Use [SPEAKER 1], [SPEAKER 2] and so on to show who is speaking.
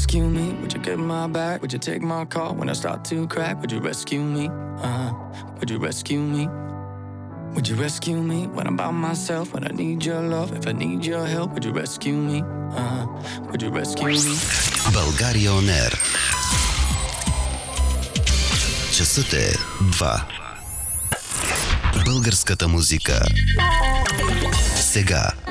[SPEAKER 1] rescue me? Would you get my back? Would you take my call when I start to crack? Would you rescue me? Would you rescue me? Would you rescue me when I'm by myself? When I need your love, if I need your help, would you rescue me? Would you rescue me?
[SPEAKER 2] България On Air. Часът е 2. Българската музика. Сега.